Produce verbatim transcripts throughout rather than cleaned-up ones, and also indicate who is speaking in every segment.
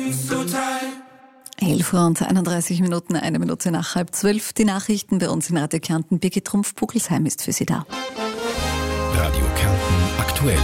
Speaker 1: elf Uhr und einunddreißig Minuten, eine Minute nach halb zwölf. Die Nachrichten bei uns in Radio Kärnten. Birgit Trumpf-Pugelsheim ist für Sie da.
Speaker 2: Radio Kärnten aktuell.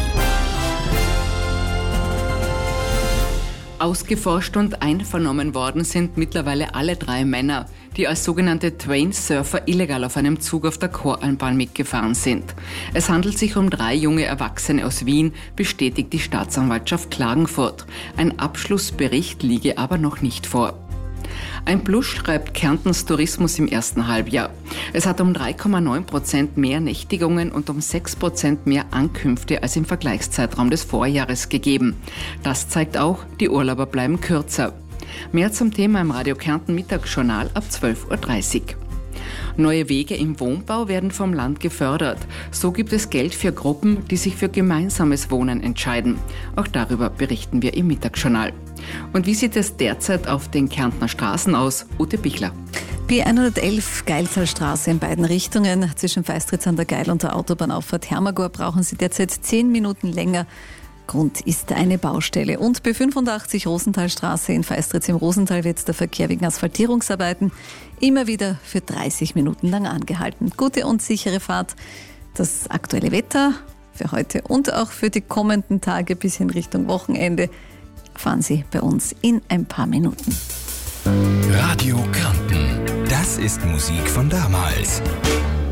Speaker 3: Ausgeforscht und einvernommen worden sind mittlerweile alle drei Männer, die als sogenannte Train-Surfer illegal auf einem Zug auf der Koralmbahn mitgefahren sind. Es handelt sich um drei junge Erwachsene aus Wien, bestätigt die Staatsanwaltschaft Klagenfurt. Ein Abschlussbericht liege aber noch nicht vor. Ein Plus schreibt Kärntens Tourismus im ersten Halbjahr. Es hat um drei Komma neun Prozent mehr Nächtigungen und um sechs Prozent mehr Ankünfte als im Vergleichszeitraum des Vorjahres gegeben. Das zeigt auch, die Urlauber bleiben kürzer. Mehr zum Thema im Radio Kärnten Mittagsjournal ab zwölf Uhr dreißig. Neue Wege im Wohnbau werden vom Land gefördert. So gibt es Geld für Gruppen, die sich für gemeinsames Wohnen entscheiden. Auch darüber berichten wir im Mittagsjournal. Und wie sieht es derzeit auf den Kärntner Straßen aus? Ute Bichler.
Speaker 1: B hundertelf Geiltalstraße in beiden Richtungen. Zwischen Feistritz an der Geil und der Autobahnauffahrt Hermagor brauchen Sie derzeit zehn Minuten länger. Grund ist eine Baustelle. Und B fünfundachtzig Rosenthalstraße in Feistritz im Rosental wird der Verkehr wegen Asphaltierungsarbeiten immer wieder für dreißig Minuten lang angehalten. Gute und sichere Fahrt. Das aktuelle Wetter für heute und auch für die kommenden Tage bis in Richtung Wochenende fahren Sie bei uns in ein paar Minuten.
Speaker 2: Radio Kärnten. Das ist Musik von damals.